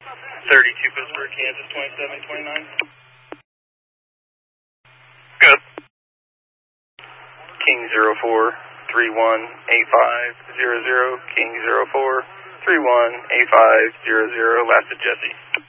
32 Pittsburgh, Kansas 2729. Good. King 04318500, King 04318500, last to Jesse.